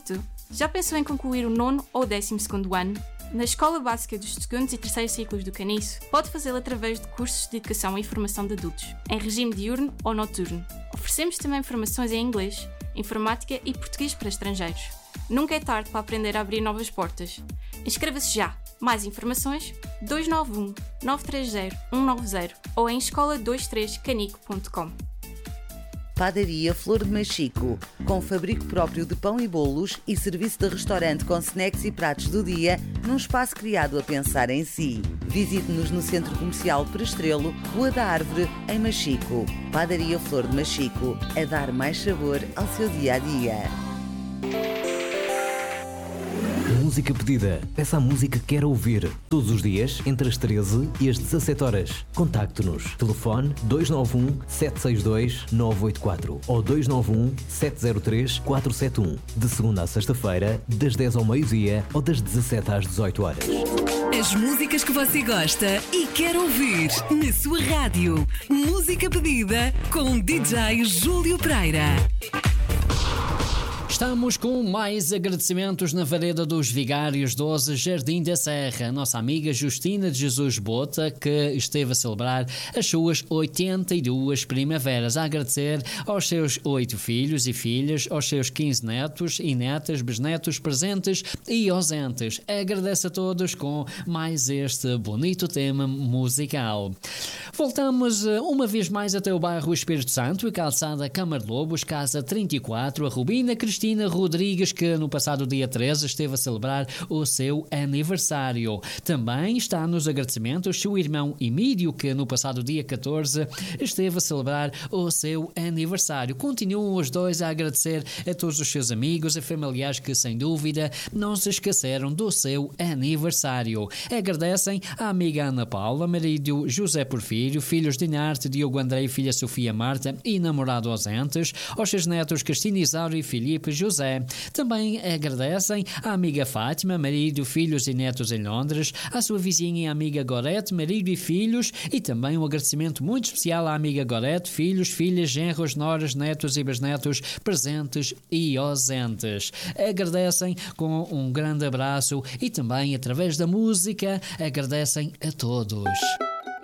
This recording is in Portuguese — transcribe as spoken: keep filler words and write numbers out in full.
tu, já pensou em concluir o nono ou décimo segundo ano? Na Escola Básica dos segundos e terceiros ciclos do Caniço, pode fazê-lo através de cursos de educação e formação de adultos, em regime diurno ou noturno. Oferecemos também formações em inglês, informática e português para estrangeiros. Nunca é tarde para aprender a abrir novas portas. Inscreva-se já! Mais informações dois nove um, nove três zero, um nove zero ou em escola vinte e três canico ponto com. Padaria Flor de Machico, com fabrico próprio de pão e bolos e serviço de restaurante com snacks e pratos do dia, num espaço criado a pensar em si. Visite-nos no Centro Comercial Prestrelo, Rua da Árvore, em Machico. Padaria Flor de Machico, a dar mais sabor ao seu dia-a-dia. Música pedida. Peça a música que quer ouvir. Todos os dias, entre as treze e as dezassete horas. Contacte-nos. Telefone dois nove um, sete seis dois, nove oito quatro ou dois nove um, sete zero três, quatro sete um. De segunda a sexta-feira, das dez ao meio-dia ou das dezassete às dezoito horas. As músicas que você gosta e quer ouvir na sua rádio. Música pedida com D J Júlio Pereira. Estamos com mais agradecimentos na Vareda dos Vigários doze, Jardim da Serra. A nossa amiga Justina de Jesus Bota, que esteve a celebrar as suas oitenta e duas primaveras. A agradecer aos seus oito filhos e filhas, aos seus quinze netos e netas, bisnetos presentes e ausentes. Agradece a todos com mais este bonito tema musical. Voltamos uma vez mais até o bairro Espírito Santo e calçada Câmara de Lobos, casa trinta e quatro, a Rubina Cristina Rodrigues, que no passado dia treze esteve a celebrar o seu aniversário. Também está nos agradecimentos seu irmão Emílio, que no passado dia catorze esteve a celebrar o seu aniversário. Continuam os dois a agradecer a todos os seus amigos e familiares que, sem dúvida, não se esqueceram do seu aniversário. Agradecem à amiga Ana Paula, marido José Porfírio, filhos Dinarte, Diogo André e filha Sofia Marta e namorado ausentes, aos seus netos Cristina Isauro e Filipe José. Também agradecem à amiga Fátima, marido, filhos e netos em Londres, à sua vizinha e amiga Gorete, marido e filhos, e também um agradecimento muito especial à amiga Gorete, filhos, filhas, genros, noras, netos e bisnetos presentes e ausentes. Agradecem com um grande abraço e também através da música agradecem a todos.